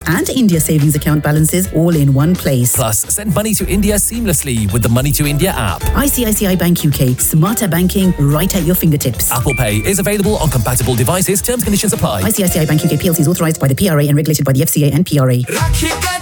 and India savings account balances all in one place. Plus, send money to India seamlessly with the Money to India app. ICICI Bank UK. Smarter banking right at your fingertips. Apple Pay is available on compatible devices. Terms and conditions apply. ICICI Bank UK PLC is authorised by the PRA and regulated by the FCA and PRA.